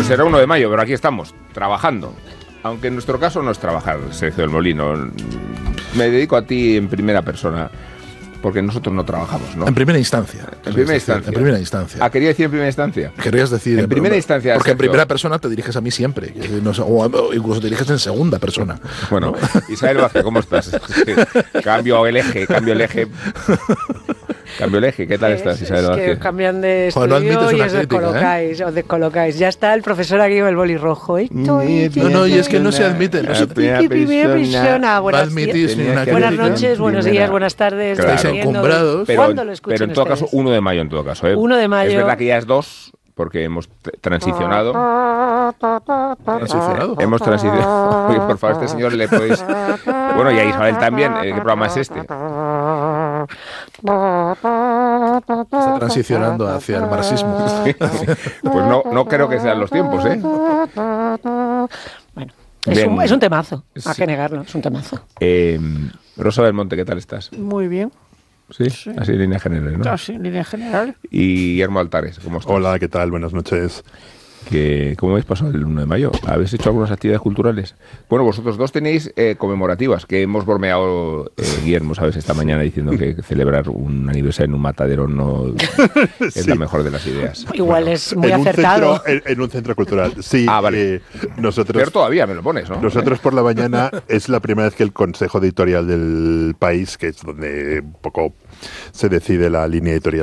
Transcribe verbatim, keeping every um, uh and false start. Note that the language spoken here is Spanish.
Pues será uno de mayo, pero aquí estamos, trabajando. Aunque en nuestro caso no es trabajar, Sergio del Molino. Me dedico a ti en primera persona, porque nosotros no trabajamos, ¿no? En primera instancia. En primera instancia. En primera instancia. Ah, quería decir en primera instancia. Querías decir... En primera instancia. Porque Sergio, en primera persona te diriges a mí siempre. No sé, o incluso te diriges en segunda persona. Bueno, ¿no? Isabel Vázquez, ¿cómo estás? Cambio el eje, cambio el eje... Cambio el eje, ¿qué tal estás, es, Isabel es Vázquez? que cambian de estudio Joder, no y una os crítica, descolocáis, ¿eh? os descolocáis. Ya está el profesor aquí con el boli rojo. ¿eh? No, no, y es que no se admite. No se Primera persona. Buenas, admitís ni una buenas crítica. noches, buenos días, buenas tardes. Claro. Estáis encumbrados. Pero, ¿Cuándo lo escuchan pero en todo ustedes? caso, uno de mayo en todo caso. ¿eh? uno de mayo. Es verdad que ya es dos, porque hemos t- transicionado. ¿Transicionado? Hemos transicionado. Oye, por favor, a este señor le podéis... Bueno, y a Isabel también. ¿Qué programa es este? Está transicionando hacia el marxismo. Sí. Pues no, no creo que sean los tiempos, ¿eh? Bueno, es Bien. un, es un temazo. Hay Sí. que negarlo, es un temazo. Eh, Rosa del Monte, ¿qué tal estás? Muy bien. Sí, así en línea general, ¿no? Así, en línea general. Y Guillermo Altares, ¿cómo estás? Hola, ¿qué tal? Buenas noches. Que, ¿Cómo habéis pasado el uno de mayo? ¿Habéis hecho algunas actividades culturales? Bueno, vosotros dos tenéis eh, conmemorativas, que hemos bromeado, eh, Guillermo, ¿sabes? Esta mañana diciendo que celebrar un aniversario en un matadero no es Sí. la mejor de las ideas. Igual es muy en un acertado. centro- en, en un centro cultural, sí. Ah, vale. eh, nosotros, Pero todavía me lo pones, ¿no? nosotros por la mañana es la primera vez que el Consejo Editorial del País, que es donde un poco se decide la línea editorial